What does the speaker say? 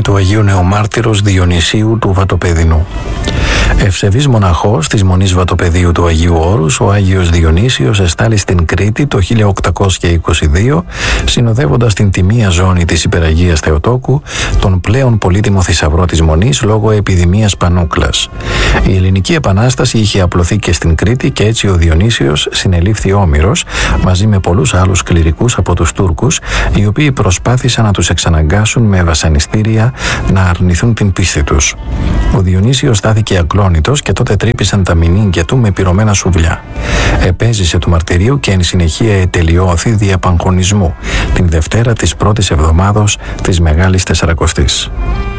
του Αγίου Νεομάρτυρος Διονυσίου του Βατοπέδινου. Ευσεβής μοναχός της Μονής Βατοπεδίου του Αγίου Όρους, ο Άγιος Διονύσιος εστάλει στην Κρήτη το 1822, συνοδεύοντας την τιμία ζώνη της Υπεραγίας Θεοτόκου, τον πλέον πολύτιμο θησαυρό της Μονής λόγω επιδημίας πανούκλας. Η Ελληνική Επανάσταση είχε απλωθεί και στην Κρήτη και έτσι ο Διονύσιος συνελήφθη όμηρος μαζί με πολλούς άλλους κληρικούς από τους Τούρκους, οι οποίοι προσπάθησαν να τους εξαναγκάσουν με βασανιστήρια να αρνηθούν την πίστη τους. Ο Διονύσιος στάθηκε ακλόνητος και τότε τρύπησαν τα μηνύγκια του με πυρωμένα σουβλιά. Επέζησε του μαρτυρίου και εν συνεχεία ετελειώθη δια παγχωνισμού την Δευτέρα της πρώτης εβδομάδος της Μεγάλης Τεσσαρακοστής.